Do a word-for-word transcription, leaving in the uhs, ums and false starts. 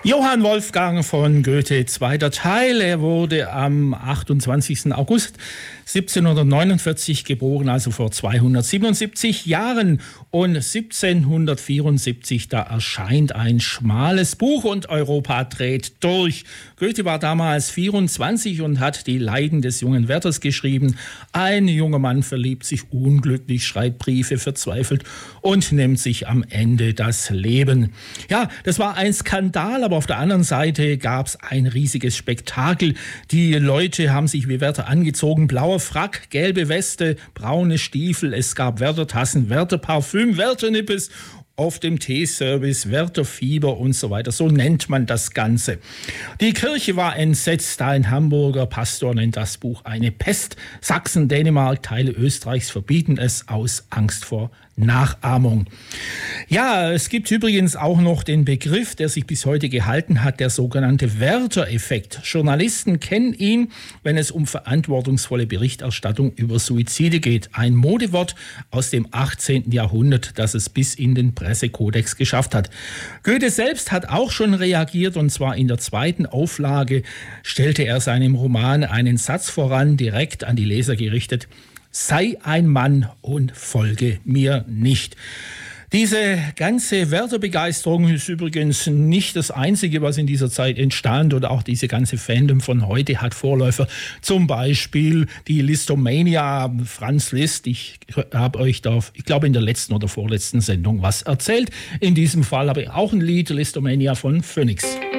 Johann Wolfgang von Goethe, zweiter Teil. Er wurde am achtundzwanzigsten August siebzehnhundertneunundvierzig geboren, also vor zweihundertsiebenundsiebzig Jahren. Und siebzehnhundertvierundsiebzig, da erscheint ein schmales Buch und Europa dreht durch. Goethe war damals vierundzwanzig und hat die Leiden des jungen Werthers geschrieben. Ein junger Mann verliebt sich unglücklich, schreibt Briefe, verzweifelt und nimmt sich am Ende das Leben. Ja, das war ein Skandal, aber auf der anderen Seite gab es ein riesiges Spektakel. Die Leute haben sich wie Werther angezogen, blauer Frack, gelbe Weste, braune Stiefel. Es gab Werther-Tassen, Werther-Parfüm, Werther-Nippes auf dem Teeservice, Werther-Fieber und so weiter. So nennt man das Ganze. Die Kirche war entsetzt. Ein Hamburger Pastor nennt das Buch eine Pest. Sachsen, Dänemark, Teile Österreichs verbieten es aus Angst vor Nachahmung. Ja, es gibt übrigens auch noch den Begriff, der sich bis heute gehalten hat, der sogenannte Werther-Effekt. Journalisten kennen ihn, wenn es um verantwortungsvolle Berichterstattung über Suizide geht. Ein Modewort aus dem achtzehnten Jahrhundert, das es bis in den Pressekodex geschafft hat. Goethe selbst hat auch schon reagiert, und zwar in der zweiten Auflage stellte er seinem Roman einen Satz voran, direkt an die Leser gerichtet: Sei ein Mann und folge mir nicht. Diese ganze Werther-Begeisterung ist übrigens nicht das Einzige, was in dieser Zeit entstand, oder auch diese ganze Fandom von heute hat Vorläufer. Zum Beispiel die Listomania, Franz Liszt. Ich habe euch da, ich glaube in der letzten oder vorletzten Sendung was erzählt. In diesem Fall habe ich auch ein Lied, Listomania von Phoenix.